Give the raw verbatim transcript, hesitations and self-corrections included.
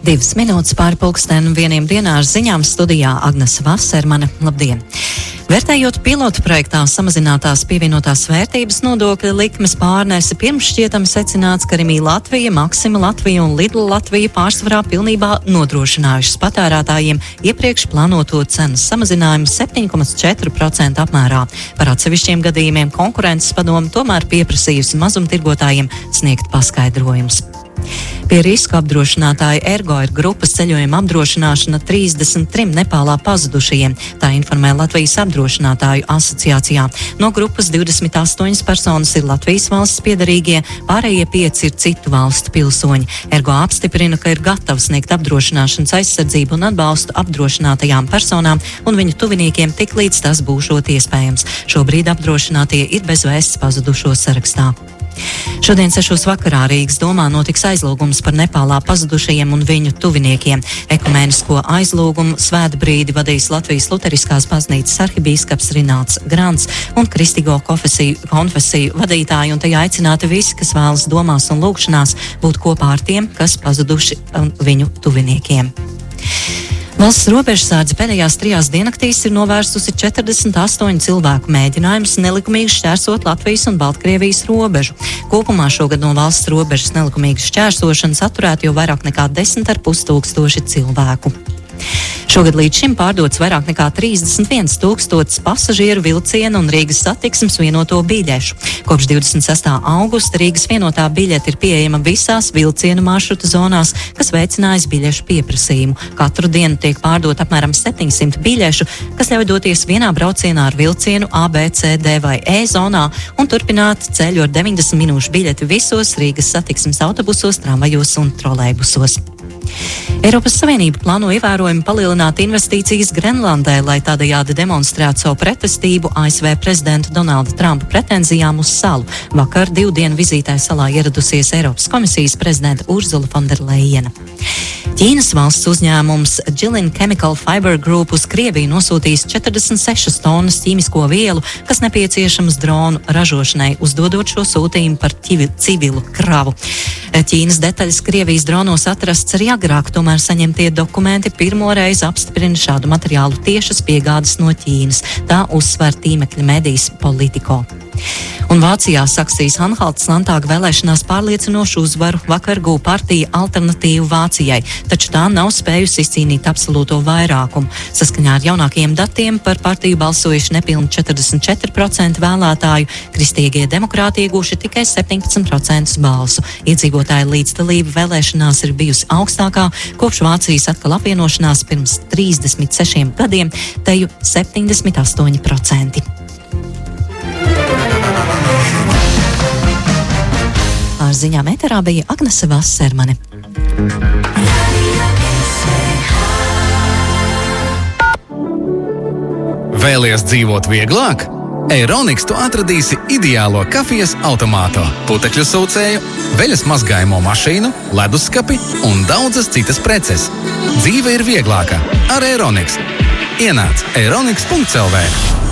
Divas minūtes pāri pulksteni vieniem dienā ar ziņām studijā Agnese Vasermane. Labdien! Vērtējot pilotu projektā samazinātās pievienotās vērtības nodokļa likmes pārnesi, pirms šķietami secināts, ka Rimi Latvija, Maksima Latvija un Lidl Latvija pārsvarā pilnībā nodrošinājušas patērētājiem iepriekš plānoto cenas samazinājumu septiņi komats četri procenti apmērā. Par atsevišķiem gadījumiem konkurences padome tomēr pieprasījusi mazumtirgotājiem sniegt paskaidrojumus. Pie riska apdrošinātāja Ergo ir grupas ceļojuma apdrošināšana trīsdesmit trim Nepālā pazudušajiem, tā informē Latvijas apdrošinātāju asociācijā. No grupas divdesmit astoņas personas ir Latvijas valsts piederīgie, pārējie pieci ir citu valstu pilsoņi. Ergo apstiprina, ka ir gatavs sniegt apdrošināšanas aizsardzību un atbalstu apdrošinātajām personām un viņu tuviniekiem tik līdz tas būšot iespējams. Šobrīd apdrošinātie ir bez vēsts pazudušo sarakstā. Šodien sešos vakarā Rīgas domā notiks aizlūgums par Nepālā pazudušajiem un viņu tuviniekiem. Ekumēnisko aizlūgumu svētbrīdi vadīs Latvijas Luteriskās baznīcas arhibīskaps Rināts Grants un kristīgo konfesiju, konfesiju vadītāji, un tajā aicināti visi, kas vēlas domās un lūgšanās būt kopā ar tiem, kas pazuduši un viņu tuviniekiem. Valsts robežsardze pēdējās trijās diennaktīs ir novērsusi četrdesmit astoņu cilvēku mēģinājumus nelikumīgi šķērsot Latvijas un Baltkrievijas robežu. Kopumā šogad no valsts robežas nelikumīgas šķērsošanas atturēti jau vairāk nekā desmit ar pus tūkstoši cilvēku. Šogad līdz šim pārdots vairāk nekā trīsdesmit viens tūkstotis pasažieru vilcienu un Rīgas satiksmes vienoto biļešu. Kopš divdesmit sestā augusta Rīgas vienotā biļete ir pieejama visās vilcienu maršruta zonās, kas veicinājis biļešu pieprasījumu. Katru dienu tiek pārdot apmēram septiņsimt biļešu, kas ļauj doties vienā braucienā ar vilcienu A, B, C, D vai E zonā un turpināt ceļu ar deviņdesmit minūšu biļeti visos Rīgas satiksmes autobusos, tramvajos un trolejbusos. Eiropas Savienība plāno ievērojami palielināt investīcijas Grenlandē, lai tādējādi demonstrētu savu pretestību A S V prezidenta Donalda Trumpa pretenzijām uz salu. Vakar divu dienu vizītē salā ieradusies Eiropas komisijas prezidenta Urzula Fonderlejena. Ķīnas valsts uzņēmums Jilin Chemical Fiber Group uz Krieviju nosūtīs četrdesmit sešas tonnas ķīmisko vielu, kas nepieciešamas dronu ražošanai, uzdodot šo sūtījumu par civilu kravu. Ķīnas detaļas Krievijas dronos atrasts arī agrāk, tomēr saņemtie dokumenti pirmo reizi apstiprina šādu materiālu tiešas piegādes no Ķīnas. Tā uzsver tīmekļa medijs Politico. Un Vācijā Saksijas-Anhaltas Landtāga vēlēšanās pārliecinošu uzvaru vakar guva partija Alternatīva Vācijai, taču tā nav spējusi izcīnīt absolūto vairākumu. Saskaņā ar jaunākajiem datiem par partiju balsojuši nepilni četrdesmit četri procenti vēlētāju, kristīgie demokrāti ieguvuši tikai septiņpadsmit procentus balsu. Iedzīvotāju līdzdalība vēlēšanās ir bijusi augstākā kopš Vācijas atkal apvienošanās pirms trīsdesmit sešiem gadiem, teju septiņdesmit astoņi procenti. Ar ziņām eterā bija Agnese Vasermane. Vēlies dzīvot vieglāk? Eironiks tu atradīsi ideālo kafijas automātu, putekļu sūcēju, veļas mazgājumu mašīnu, leduskapi un daudzas citas preces. Dzīve ir vieglāka ar Eironiks. Ienāc eironiks punkts el vē.